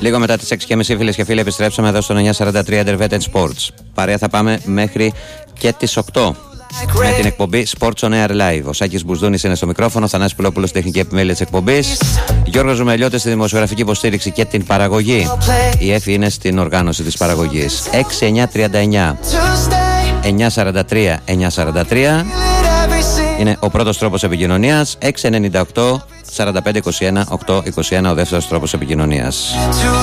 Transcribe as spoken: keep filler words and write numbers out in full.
Λίγο μετά τις έξι και μισή, φίλες και φίλοι, επιστρέψαμε εδώ στο εννιά σαράντα τρία Interveted Sports. Παρέα θα πάμε μέχρι και τις οκτώ με την εκπομπή Sports on Air Live. Ο Σάκης Μπουσδούνης είναι στο μικρόφωνο, Θανάσης Πουλόπουλος στη τεχνική επιμέλεια της εκπομπής, Γιώργος Ζουμελιώτης στη δημοσιογραφική υποστήριξη και την παραγωγή. Η Εφη είναι στην οργάνωση της παραγωγής. έξι εννιά τριάντα εννιά εννιά σαράντα τρία εννιά σαράντα τρία είναι ο πρώτος τρόπος επικοινωνίας. Έξι εννιά οκτώ σαράντα πέντε είκοσι ένα οκτώ είκοσι ένα ο δεύτερος τρόπος επικοινωνίας.